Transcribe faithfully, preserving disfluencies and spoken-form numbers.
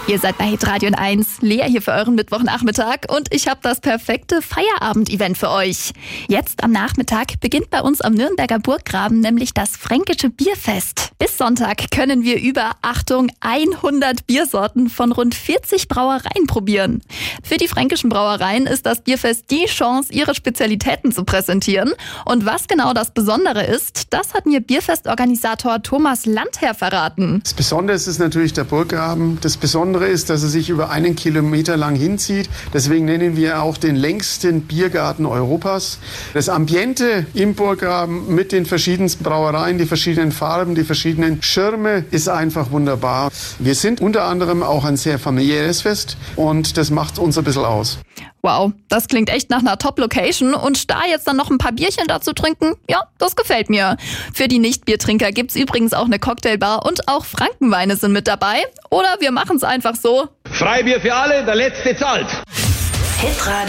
Ihr seid bei Hitradio eins, Lea hier für euren Mittwochnachmittag und ich habe das perfekte Feierabend-Event für euch. Jetzt am Nachmittag beginnt bei uns am Nürnberger Burggraben nämlich das Fränkische Bierfest. Bis Sonntag können wir über, Achtung, hundert Biersorten von rund vierzig Brauereien probieren. Für die fränkischen Brauereien ist das Bierfest die Chance, ihre Spezialitäten zu präsentieren. Und was genau das Besondere ist, das hat mir Bierfestorganisator Thomas Landherr verraten. Das Besondere ist natürlich der Burggraben. Das Besondere ist, dass er sich über einen Kilometer lang hinzieht. Deswegen nennen wir auch den längsten Biergarten Europas. Das Ambiente im Burggraben mit den verschiedensten Brauereien, die verschiedenen Farben, die verschiedenen Schirme ist einfach wunderbar. Wir sind unter anderem auch ein sehr familiäres Fest und das macht uns ein bisschen aus. Wow, das klingt echt nach einer Top-Location und da jetzt dann noch ein paar Bierchen dazu trinken, ja, das gefällt mir. Für die Nicht-Biertrinker gibt's übrigens auch eine Cocktailbar und auch Frankenweine sind mit dabei. Oder wir machen's einfach so. Freibier für alle, der Letzte zahlt. Hitradio.